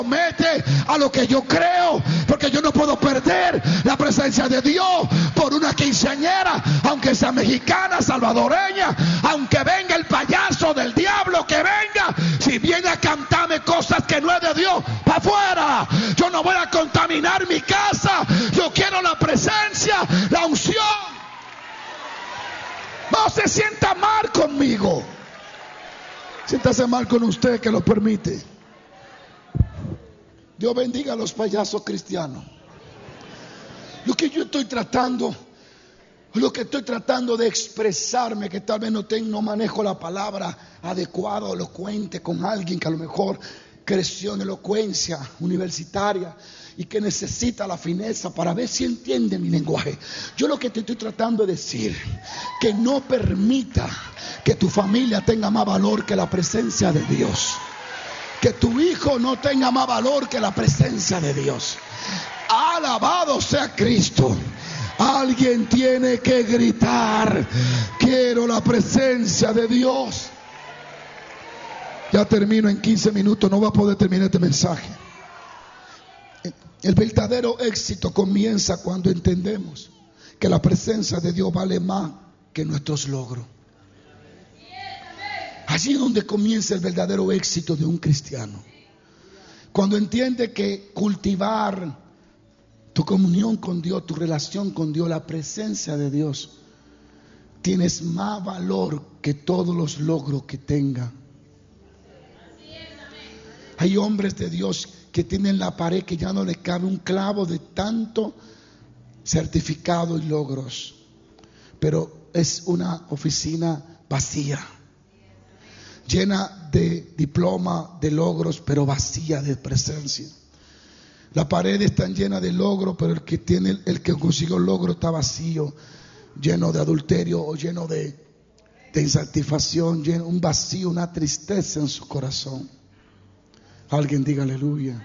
Mete a lo que yo creo, porque yo no puedo perder la presencia de Dios por una quinceañera, aunque sea mexicana, salvadoreña, aunque venga el payaso del diablo que venga. Si viene a cantarme cosas que no es de Dios, para afuera. Yo no voy a contaminar mi casa. Yo quiero la presencia, la unción. No se sienta mal conmigo. Siéntase mal con usted que lo permite. Dios bendiga a los payasos cristianos. Lo que yo estoy tratando, lo que estoy tratando de expresarme, que tal vez no manejo la palabra adecuada o elocuente con alguien que a lo mejor creció en elocuencia universitaria y que necesita la fineza para ver si entiende mi lenguaje. Yo lo que te estoy tratando de decir, que no permita que tu familia tenga más valor que la presencia de Dios. Que tu hijo no tenga más valor que la presencia de Dios. Alabado sea Cristo. Alguien tiene que gritar: quiero la presencia de Dios. Ya termino en 15 minutos, no voy a poder terminar este mensaje. El verdadero éxito comienza cuando entendemos que la presencia de Dios vale más que nuestros logros. Allí es donde comienza el verdadero éxito de un cristiano. Cuando entiende que cultivar tu comunión con Dios, tu relación con Dios, la presencia de Dios, tienes más valor que todos los logros que tenga. Hay hombres de Dios que tienen la pared que ya no le cabe un clavo de tanto certificado y logros, pero es una oficina vacía, llena de diploma, de logros, pero vacía de presencia. La pared está llena de logros, pero el que consiguió el logro está vacío, lleno de adulterio o lleno de insatisfacción, lleno un vacío, una tristeza en su corazón. Alguien diga aleluya.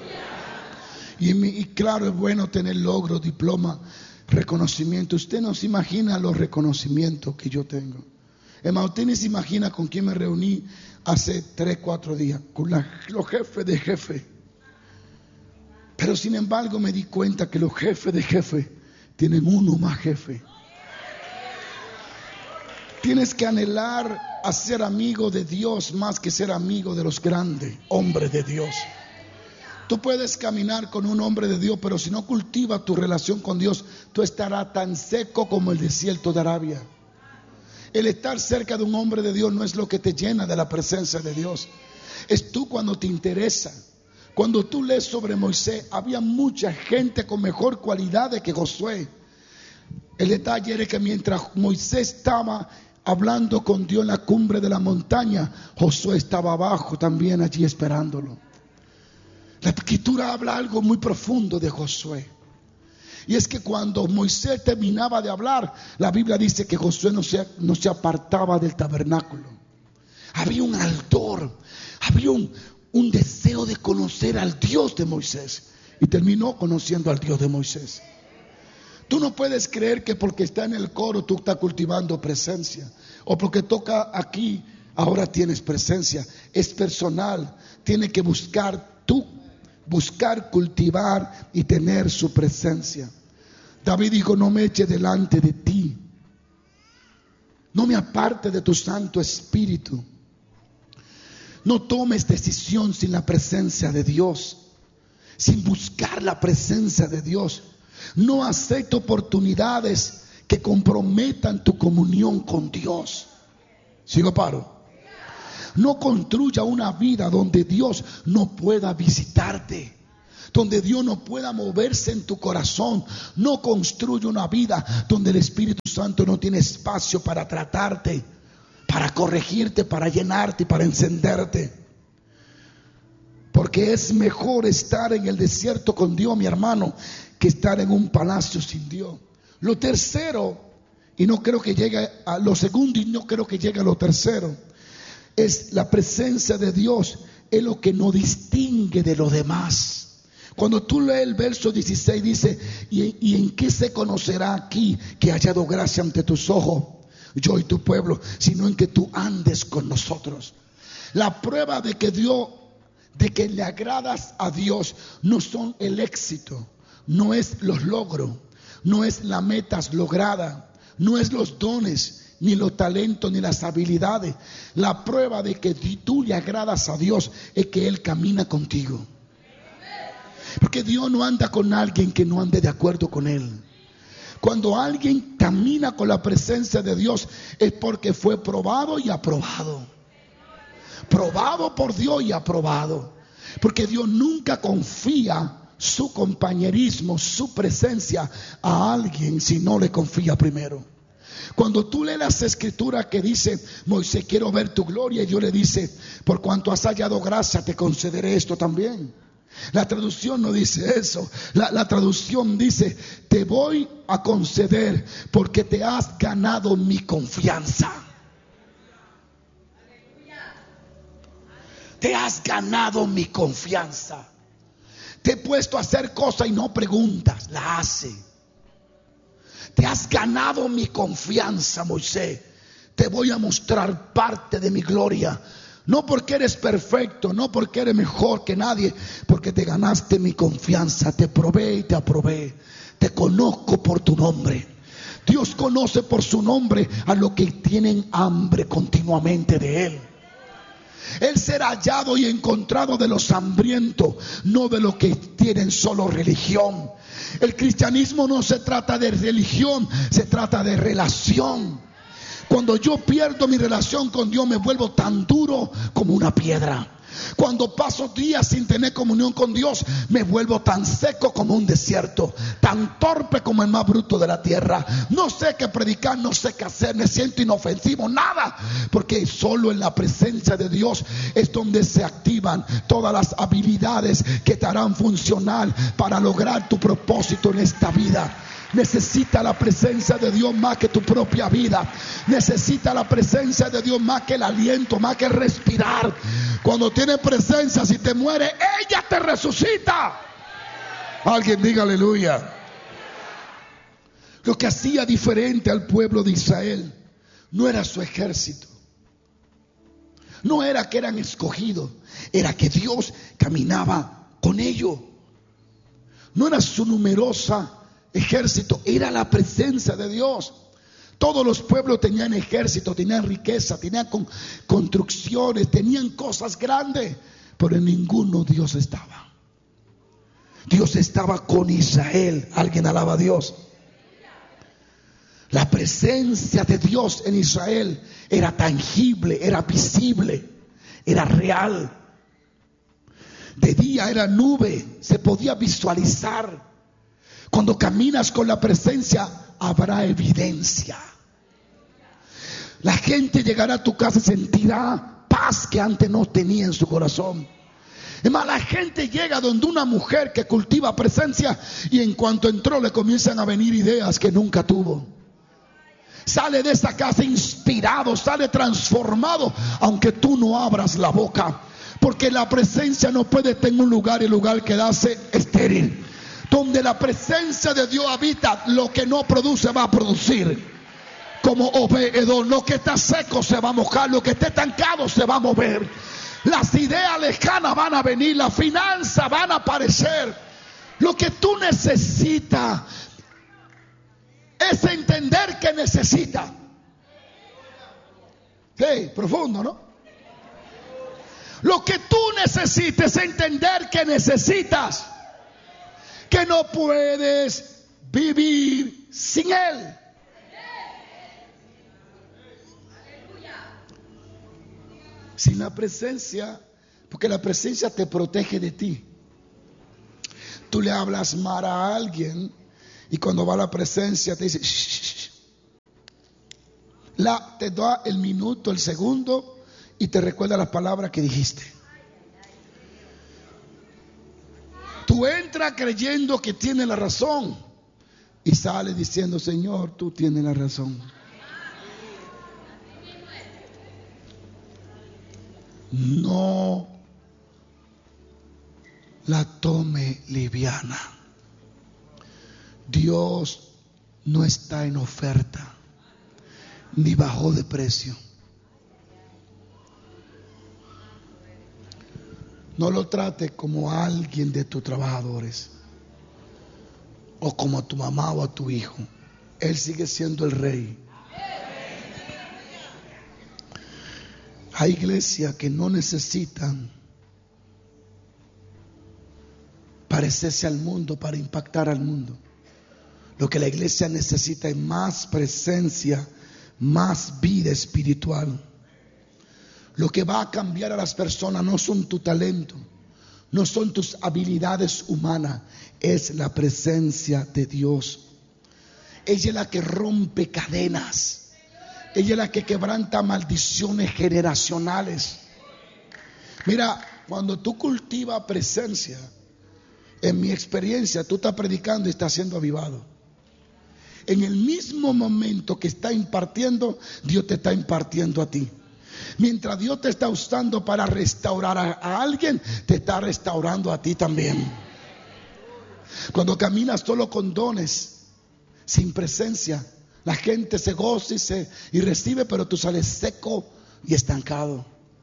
Y claro, es bueno tener logros, diploma, reconocimiento. Usted no se imagina los reconocimientos que yo tengo. Hermano, usted ni se imagina con quién me reuní hace 3-4 días, con los jefes de jefe. Pero sin embargo me di cuenta que los jefes de jefe tienen uno más jefe. Tienes que anhelar a ser amigo de Dios más que ser amigo de los grandes hombres de Dios. Tú puedes caminar con un hombre de Dios, pero si no cultivas tu relación con Dios, tú estarás tan seco como el desierto de Arabia. El estar cerca de un hombre de Dios no es lo que te llena de la presencia de Dios. Es tú cuando te interesa. Cuando tú lees sobre Moisés, había mucha gente con mejor cualidad que Josué. El detalle era que mientras Moisés estaba hablando con Dios en la cumbre de la montaña, Josué estaba abajo también allí esperándolo. La escritura habla algo muy profundo de Josué. Y es que cuando Moisés terminaba de hablar, la Biblia dice que Josué no se apartaba del tabernáculo. Había un ardor, había un deseo de conocer al Dios de Moisés. Y terminó conociendo al Dios de Moisés. Tú no puedes creer que porque está en el coro tú estás cultivando presencia. O porque toca aquí, ahora tienes presencia. Es personal. Tienes que buscar, cultivar y tener su presencia. David dijo: no me eche delante de ti, no me aparte de tu Santo Espíritu. No tomes decisión sin la presencia de Dios, sin buscar la presencia de Dios. No acepte oportunidades que comprometan tu comunión con Dios. ¿Sigo paro? No construya una vida donde Dios no pueda visitarte, donde Dios no pueda moverse en tu corazón. No construya una vida donde el Espíritu Santo no tiene espacio para tratarte, para corregirte, para llenarte y para encenderte. Porque es mejor estar en el desierto con Dios, mi hermano, que estar en un palacio sin Dios. Lo tercero, y no creo que llegue a lo segundo, y no creo que llegue a lo tercero, es la presencia de Dios. Es lo que nos distingue de los demás. Cuando tú lees el verso 16 dice: ¿y en qué se conocerá aquí que haya hallado gracia ante tus ojos, yo y tu pueblo? Sino en que tú andes con nosotros. La prueba de que Dios de que le agradas a Dios no son el éxito, no es los logros, no es la metas lograda, no es los dones, ni los talentos, ni las habilidades. La prueba de que tú le agradas a Dios es que Él camina contigo. Porque Dios no anda con alguien que no ande de acuerdo con Él. Cuando alguien camina con la presencia de Dios es porque fue probado y aprobado. Probado por Dios y aprobado. Porque Dios nunca confía su compañerismo, su presencia a alguien si no le confía primero. Cuando tú lees las escrituras que dice Moisés, quiero ver tu gloria, y Dios le dice, por cuanto has hallado gracia te concederé esto también. La traducción no dice eso. La traducción dice, te voy a conceder porque te has ganado mi confianza. Te has ganado mi confianza. Te he puesto a hacer cosas y no preguntas, la hace. Te has ganado mi confianza, Moisés. Te voy a mostrar parte de mi gloria. No porque eres perfecto, no porque eres mejor que nadie, porque te ganaste mi confianza. Te probé y te aprobé. Te conozco por tu nombre. Dios conoce por su nombre a los que tienen hambre continuamente de Él. Él será hallado y encontrado de los hambrientos, no de los que tienen solo religión. El cristianismo no se trata de religión, se trata de relación. Cuando yo pierdo mi relación con Dios, me vuelvo tan duro como una piedra. Cuando paso días sin tener comunión con Dios, me vuelvo tan seco como un desierto, tan torpe como el más bruto de la tierra. No sé qué predicar, no sé qué hacer, me siento inofensivo, nada. Porque solo en la presencia de Dios es donde se activan todas las habilidades que te harán funcionar para lograr tu propósito en esta vida. Necesita la presencia de Dios más que tu propia vida. Necesita la presencia de Dios más que el aliento, más que el respirar. Cuando tienes presencia, si te muere, ella te resucita. Alguien diga aleluya. Lo que hacía diferente al pueblo de Israel no era su ejército. No era que eran escogidos, era que Dios caminaba con ellos. No era su numerosa ejército, era la presencia de Dios. Todos los pueblos tenían ejército, tenían riqueza, tenían construcciones, tenían cosas grandes, pero en ninguno Dios estaba. Dios estaba con Israel. Alguien alaba a Dios. La presencia de Dios en Israel era tangible, era visible, era real. De día era nube, se podía visualizar. Cuando caminas con la presencia, habrá evidencia. La gente llegará a tu casa y sentirá paz que antes no tenía en su corazón. Es más, la gente llega donde una mujer que cultiva presencia y en cuanto entró le comienzan a venir ideas que nunca tuvo. Sale de esa casa inspirado, sale transformado, aunque tú no abras la boca. Porque la presencia no puede estar en un lugar y el lugar quedarse estéril. Donde la presencia de Dios habita, lo que no produce va a producir. Como Obed-Edom, lo que está seco se va a mojar, lo que está estancado se va a mover. Las ideas lejanas van a venir, las finanzas van a aparecer. Lo que tú necesitas es entender que necesitas. Sí, profundo, ¿no? Lo que tú necesites es entender que necesitas. Que no puedes vivir sin Él. Sin la presencia, porque la presencia te protege de ti. Tú le hablas mal a alguien y cuando va la presencia te dice shh. Te da el minuto, el segundo y te recuerda las palabras que dijiste. Tú entras creyendo que tienes la razón y sales diciendo, Señor, tú tienes la razón. No la tome liviana. Dios no está en oferta ni bajó de precio. No lo trate como a alguien de tus trabajadores o como a tu mamá o a tu hijo. Él sigue siendo el rey. Hay iglesias que no necesitan parecerse al mundo para impactar al mundo. Lo que la iglesia necesita es más presencia, más vida espiritual. Lo que va a cambiar a las personas no son tu talento, no son tus habilidades humanas, es la presencia de Dios. Ella es la que rompe cadenas. Ella es la que quebranta maldiciones generacionales. Mira, cuando tú cultivas presencia, en mi experiencia, tú estás predicando y estás siendo avivado. En el mismo momento que está impartiendo, Dios te está impartiendo a ti. Mientras Dios te está usando para restaurar a alguien, te está restaurando a ti también. Cuando caminas solo con dones, sin presencia, la gente se goza y recibe, pero tú sales seco y estancado.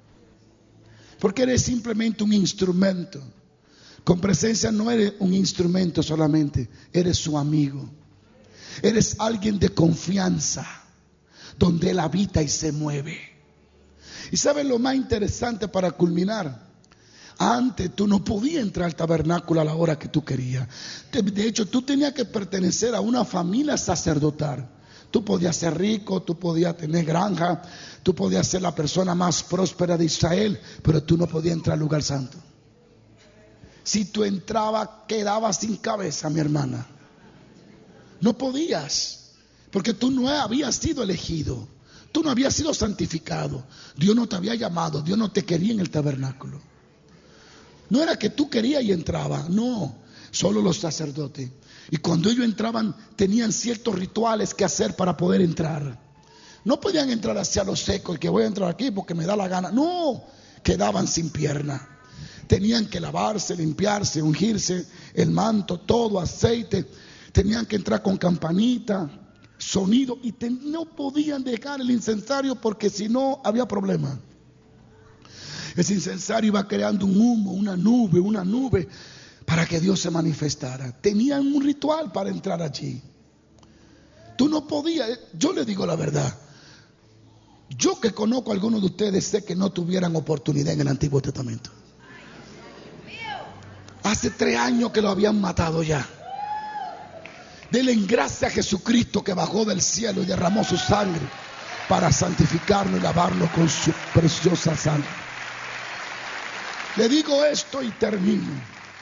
Porque eres simplemente un instrumento. Con presencia no eres un instrumento solamente, eres su amigo. Eres alguien de confianza, donde Él habita y se mueve. Y ¿sabes lo más interesante para culminar? Antes tú no podías entrar al tabernáculo a la hora que tú querías. De hecho, tú tenías que pertenecer a una familia sacerdotal. Tú podías ser rico, tú podías tener granja, tú podías ser la persona más próspera de Israel, pero tú no podías entrar al lugar santo. Si tú entrabas, quedabas sin cabeza, mi hermana. No podías, porque tú no habías sido elegido, tú no habías sido santificado. Dios no te había llamado, Dios no te quería en el tabernáculo. No era que tú querías y entrabas, no, solo los sacerdotes. Y cuando ellos entraban, tenían ciertos rituales que hacer para poder entrar. No podían entrar hacia lo seco, el que voy a entrar aquí porque me da la gana. No, quedaban sin pierna. Tenían que lavarse, limpiarse, ungirse, el manto, todo, aceite. Tenían que entrar con campanita, sonido, y no podían dejar el incensario porque si no había problema. Ese incensario iba creando un humo, una nube, para que Dios se manifestara. Tenían un ritual para entrar allí. Tú no podías, yo le digo la verdad. Yo que conozco a algunos de ustedes, sé que no tuvieran oportunidad en el Antiguo Testamento. Hace 3 años que lo habían matado ya. Denle en gracia a Jesucristo que bajó del cielo y derramó su sangre para santificarlo y lavarlo con su preciosa sangre. Le digo esto y termino.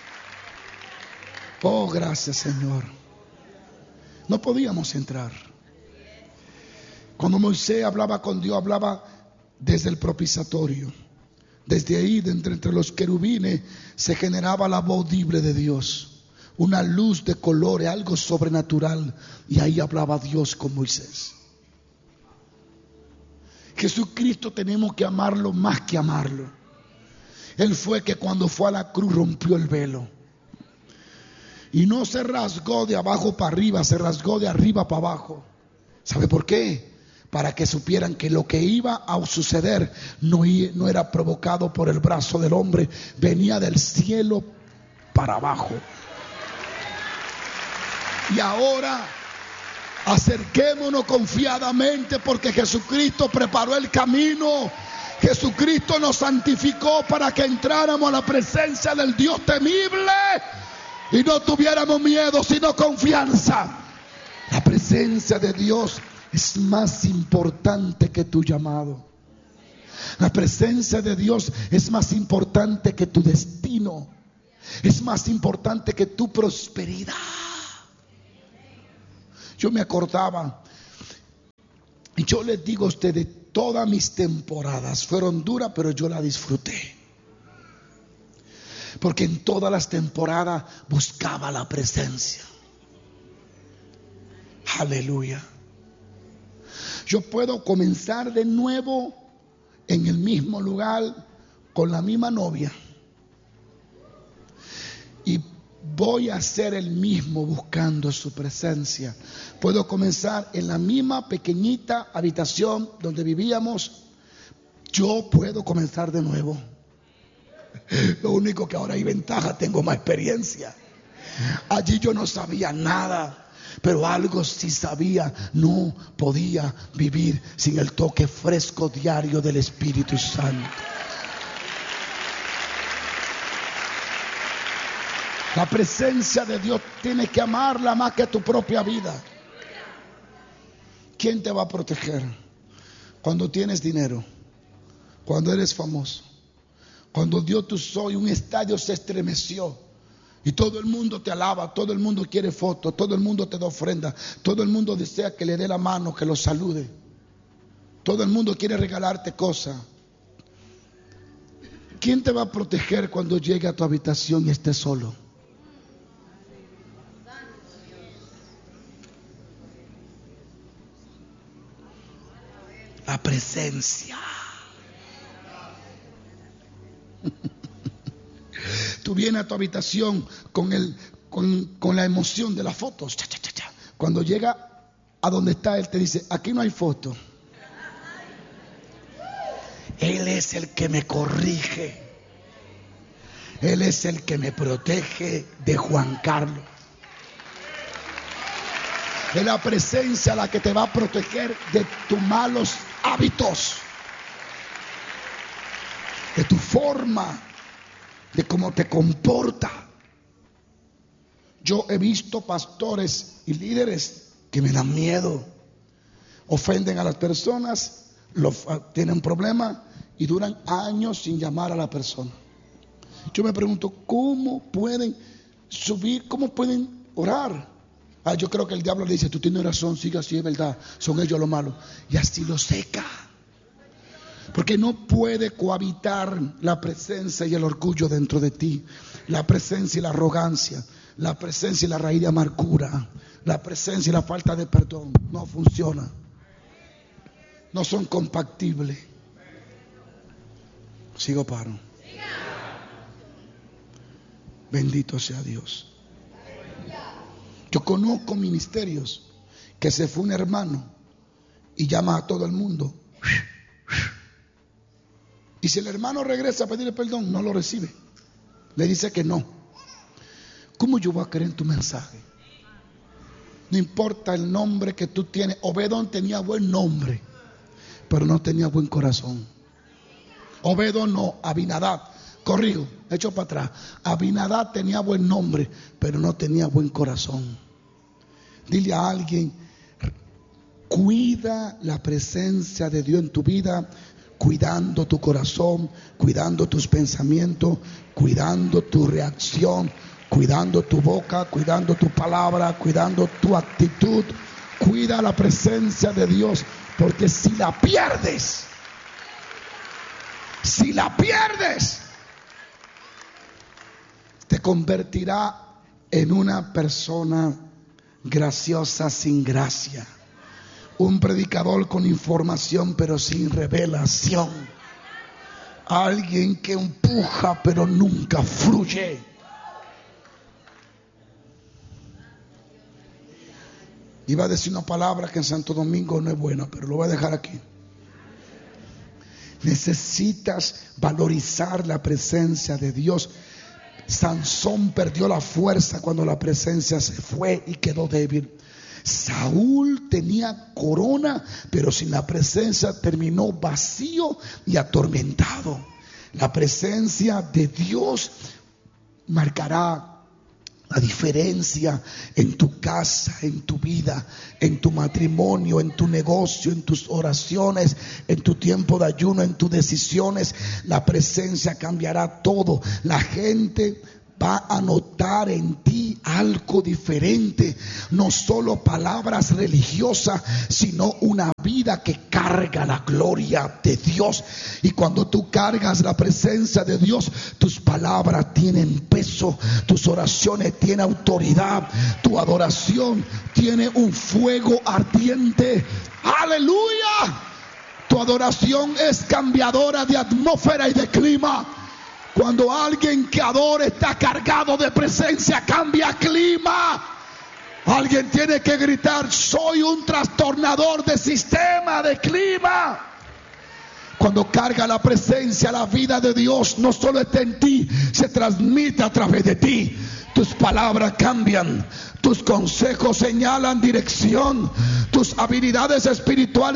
Oh, gracias, Señor. No podíamos entrar. Cuando Moisés hablaba con Dios, hablaba desde el propiciatorio. Desde ahí, de entre los querubines, se generaba la voz audible de Dios. Una luz de colores, algo sobrenatural. Y ahí hablaba Dios con Moisés. Jesucristo tenemos que amarlo más que amarlo. Él fue que cuando fue a la cruz rompió el velo. Y no se rasgó de abajo para arriba, se rasgó de arriba para abajo. ¿Sabe por qué? Para que supieran que lo que iba a suceder no era provocado por el brazo del hombre, venía del cielo para abajo. Y ahora acerquémonos confiadamente porque Jesucristo preparó el camino. Jesucristo nos santificó para que entráramos a la presencia del Dios temible y no tuviéramos miedo, sino confianza. La presencia de Dios es más importante que tu llamado. La presencia de Dios es más importante que tu destino. Es más importante que tu prosperidad. Yo me acordaba, y yo les digo a ustedes, todas mis temporadas fueron duras, pero yo las disfruté. Porque en todas las temporadas buscaba la presencia. Aleluya. Yo puedo comenzar de nuevo en el mismo lugar con la misma novia. Y voy a ser el mismo buscando su presencia. Puedo comenzar en la misma pequeñita habitación donde vivíamos. Yo puedo comenzar de nuevo. Lo único que ahora hay ventaja, tengo más experiencia. Allí yo no sabía nada, pero algo sí sabía: no podía vivir sin el toque fresco diario del Espíritu Santo. La presencia de Dios tienes que amarla más que tu propia vida. ¿Quién te va a proteger? Cuando tienes dinero, cuando eres famoso, cuando dio tu soy, un estadio se estremeció y todo el mundo te alaba, todo el mundo quiere fotos, todo el mundo te da ofrenda, todo el mundo desea que le dé la mano, que lo salude, todo el mundo quiere regalarte cosas. ¿Quién te va a proteger cuando llegue a tu habitación y estés solo? La presencia. Tú vienes a tu habitación con la emoción de las fotos. Cuando llega a donde está él, te dice: aquí no hay foto. Él es el que me corrige. Él es el que me protege de Juan Carlos. Es la presencia la que te va a proteger de tus malos hábitos, de tu forma, de cómo te comporta. Yo he visto pastores y líderes que me dan miedo. Ofenden a las personas, tienen problemas y duran años sin llamar a la persona. Yo me pregunto, ¿cómo pueden subir? ¿Cómo pueden orar? Yo creo que el diablo le dice: tú tienes razón, sigue así, es verdad, son ellos los malos. Y así lo seca. Porque no puede cohabitar la presencia y el orgullo dentro de ti, la presencia y la arrogancia, la presencia y la raíz de amargura, la presencia y la falta de perdón. No funciona. No son compatibles. Sigo paro. Bendito sea Dios. Yo conozco ministerios que se fue un hermano y llama a todo el mundo. Y si el hermano regresa a pedirle perdón, no lo recibe. Le dice que no. ¿Cómo yo voy a creer en tu mensaje? No importa el nombre que tú tienes. Obedón tenía buen nombre, pero no tenía buen corazón. Obedón no, Abinadab. Corrijo, echo para atrás. Abinadab tenía buen nombre, pero no tenía buen corazón. Dile a alguien: cuida la presencia de Dios en tu vida, cuidando tu corazón, cuidando tus pensamientos, cuidando tu reacción, cuidando tu boca, cuidando tu palabra, cuidando tu actitud. Cuida la presencia de Dios, porque si la pierdes, te convertirá en una persona graciosa sin gracia. Un predicador con información pero sin revelación. Alguien que empuja pero nunca fluye. Iba a decir una palabra que en Santo Domingo no es buena, pero lo voy a dejar aquí. Necesitas valorizar la presencia de Dios. Sansón perdió la fuerza cuando la presencia se fue y quedó débil. Saúl tenía corona, pero sin la presencia terminó vacío y atormentado. La presencia de Dios marcará la diferencia en tu casa, en tu vida, en tu matrimonio, en tu negocio, en tus oraciones, en tu tiempo de ayuno, en tus decisiones. La presencia cambiará todo. La gente va a notar en ti algo diferente. No solo palabras religiosas, sino una vida que carga la gloria de Dios. Y cuando tú cargas la presencia de Dios, tus palabras tienen peso, tus oraciones tienen autoridad, tu adoración tiene un fuego ardiente. ¡Aleluya! Tu adoración es cambiadora de atmósfera y de clima. Cuando alguien que adora está cargado de presencia, cambia clima. Alguien tiene que gritar: soy un trastornador de sistema, de clima. Cuando carga la presencia, la vida de Dios no solo está en ti, se transmite a través de ti. Tus palabras cambian, tus consejos señalan dirección, tus habilidades espirituales